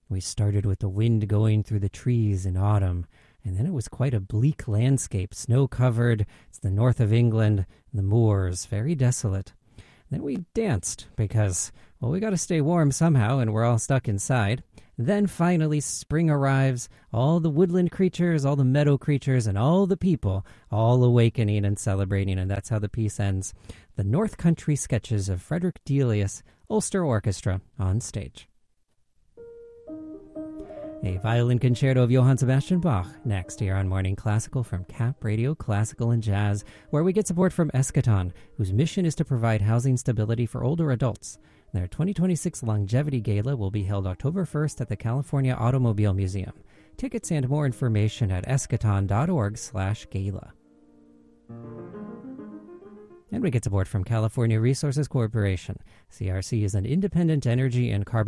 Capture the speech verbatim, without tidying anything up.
We started with the wind going through the trees in autumn, and then it was quite a bleak landscape, snow-covered. It's the north of England, the moors, very desolate. Then we danced because, well, we got to stay warm somehow, and we're all stuck inside. Then finally spring arrives, all the woodland creatures, all the meadow creatures, and all the people all awakening and celebrating, and that's how the piece ends. The North Country Sketches of Frederick Delius, Ulster Orchestra, on stage. A violin concerto of Johann Sebastian Bach, next here on Morning Classical from Cap Radio Classical and Jazz, where we get support from Eschaton, whose mission is to provide housing stability for older adults. Their twenty twenty-six Longevity Gala will be held October first at the California Automobile Museum. Tickets and more information at eschaton.org slash gala. And we get support from California Resources Corporation. C R C is an independent energy and carbon